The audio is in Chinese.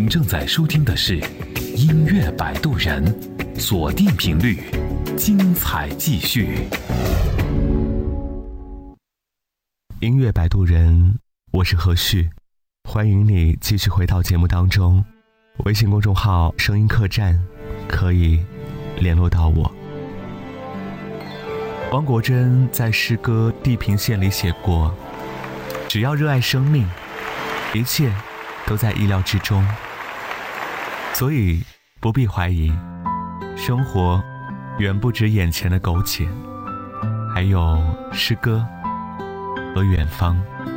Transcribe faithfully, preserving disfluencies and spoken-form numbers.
您正在收听的是音乐摆渡人，锁定频率，精彩继续。 音乐摆渡人，我是何旭，欢迎你继续回到节目当中。微信公众号声音客栈可以联络到我。汪国真在诗歌《地平线》里写过，只要热爱生命，一切都在意料之中，所以不必怀疑，生活远不止眼前的苟且，还有诗歌和远方。